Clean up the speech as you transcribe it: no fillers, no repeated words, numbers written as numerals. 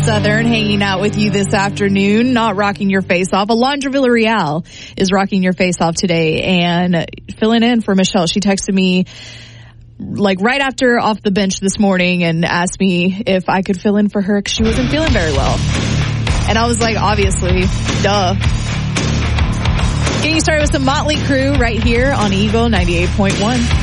Southern hanging out with you this afternoon, not rocking your face off. Alondra Villarreal is rocking your face off today and filling in for Michelle. She texted me like right after off the bench this morning and asked me if I could fill in for her because she wasn't feeling very well. And I was like, obviously, duh. Getting you started with some Motley Crue right here on Eagle 98.1.